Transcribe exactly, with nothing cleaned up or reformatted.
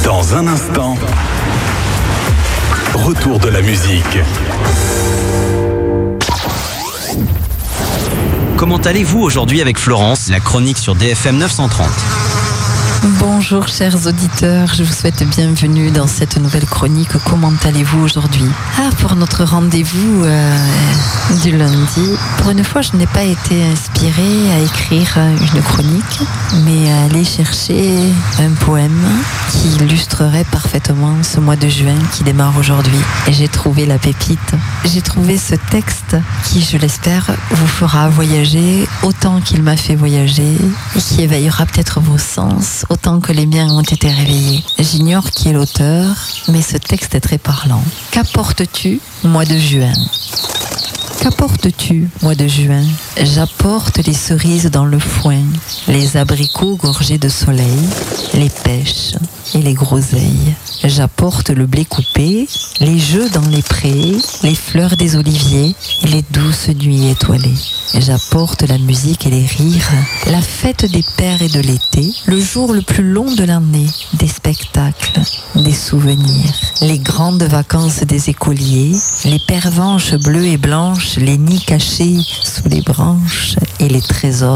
Dans un instant, retour de la musique. Comment allez-vous aujourd'hui avec Florence, la chronique sur D F M neuf cent trente? Bonjour chers auditeurs, je vous souhaite bienvenue dans cette nouvelle chronique. Comment allez-vous aujourd'hui? Ah, pour notre rendez-vous euh, du lundi, pour une fois je n'ai pas été inspirée à écrire une chronique, mais à aller chercher un poème qui illustrerait parfaitement ce mois de juin qui démarre aujourd'hui. Et j'ai trouvé la pépite, j'ai trouvé ce texte qui, je l'espère, vous fera voyager autant qu'il m'a fait voyager et qui éveillera peut-être vos sens autant que les miens ont été réveillés. J'ignore qui est l'auteur, mais ce texte est très parlant. Qu'apportes-tu, mois de juin? Qu'apportes-tu, mois de juin? J'apporte les cerises dans le foin, les abricots gorgés de soleil, les pêches et les groseilles. J'apporte le blé coupé, les jeux dans les prés, les fleurs des oliviers et les douces nuits étoilées. J'apporte la musique et les rires, la fête des pères et de l'été, le jour le plus long de l'année, des spectacles, des souvenirs, les grandes vacances des écoliers, les pervenches bleues et blanches, les nids cachés sous les branches et les trésors